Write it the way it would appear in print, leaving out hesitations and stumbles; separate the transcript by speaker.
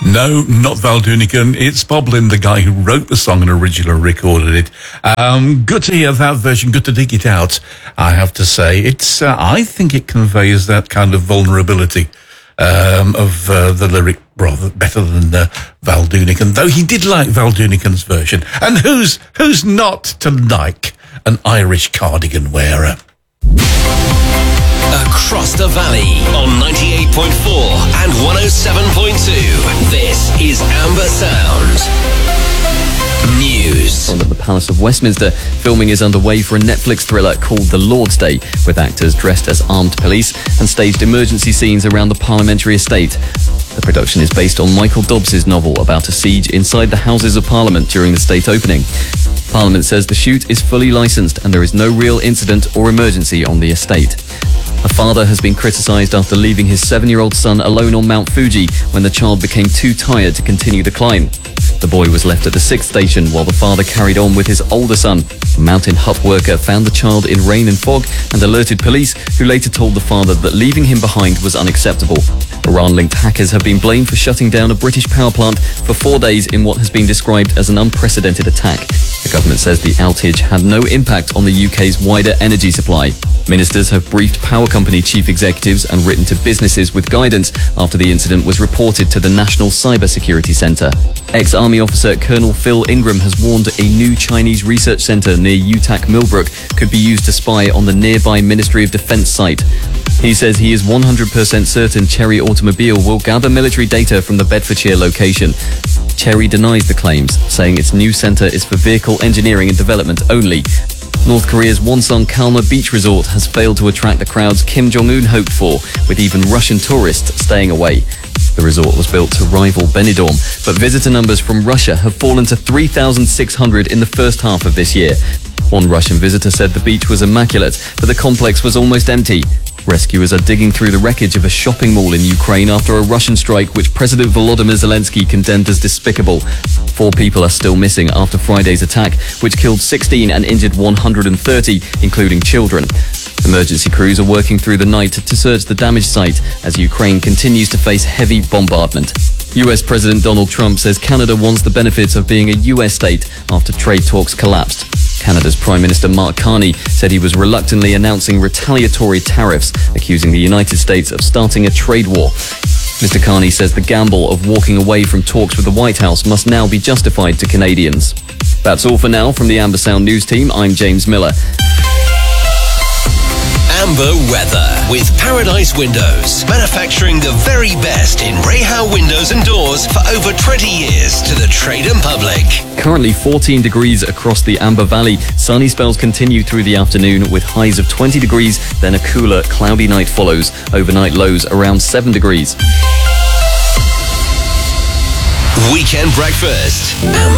Speaker 1: No, not Val Doonican. It's Bob Lynn, the guy who wrote the song and originally recorded it. Good to hear that version. Good to dig it out, I have to say. It's, I think it conveys that kind of vulnerability of the lyric rather better than Val Doonican, though he did like Val Doonican's version. And who's not to like an Irish cardigan wearer?
Speaker 2: Across the valley on 98.4 and 107.2. This is Amber Sound News.
Speaker 3: At the Palace of Westminster, filming is underway for a Netflix thriller called The Lord's Day, with actors dressed as armed police and staged emergency scenes around the parliamentary estate. The production is based on Michael Dobbs's novel about a siege inside the Houses of Parliament during the state opening. Parliament says the shoot is fully licensed and there is no real incident or emergency on the estate. A father has been criticised after leaving his 7-year-old son alone on Mount Fuji when the child became too tired to continue the climb. The boy was left at the 6th station while the father carried on with his older son. A mountain hut worker found the child in rain and fog and alerted police, who later told the father that leaving him behind was unacceptable. Iran-linked hackers have been blamed for shutting down a British power plant for 4 days in what has been described as an unprecedented attack. The government says the outage had no impact on the UK's wider energy supply. Ministers have briefed power company chief executives and written to businesses with guidance after the incident was reported to the National Cyber Security Centre. Ex-Army officer Colonel Phil Ingram has warned a new Chinese research centre near Utak Millbrook could be used to spy on the nearby Ministry of Defence site. He says he is 100% certain Cherry Automobile will gather military data from the Bedfordshire location. Cherry denies the claims, saying its new centre is for vehicle engineering and development only. North Korea's Wonsan Kalma Beach Resort has failed to attract the crowds Kim Jong-un hoped for, with even Russian tourists staying away. The resort was built to rival Benidorm, but visitor numbers from Russia have fallen to 3,600 in the first half of this year. One Russian visitor said the beach was immaculate, but the complex was almost empty. Rescuers are digging through the wreckage of a shopping mall in Ukraine after a Russian strike which President Volodymyr Zelensky condemned as despicable. 4 people are still missing after Friday's attack, which killed 16 and injured 130, including children. Emergency crews are working through the night to search the damaged site as Ukraine continues to face heavy bombardment. US President Donald Trump says Canada wants the benefits of being a US state after trade talks collapsed. Canada's Prime Minister Mark Carney said he was reluctantly announcing retaliatory tariffs, accusing the United States of starting a trade war. Mr. Carney says the gamble of walking away from talks with the White House must now be justified to Canadians. That's all for now from the Amber Sound News team. I'm James Miller.
Speaker 2: Amber weather with Paradise Windows, manufacturing the very best in Rehow windows and doors for over 20 years to the trade and public.
Speaker 3: Currently 14 degrees across the Amber Valley. Sunny spells continue through the afternoon with highs of 20 degrees, then a cooler, cloudy night follows. Overnight lows around 7 degrees.
Speaker 2: Weekend breakfast.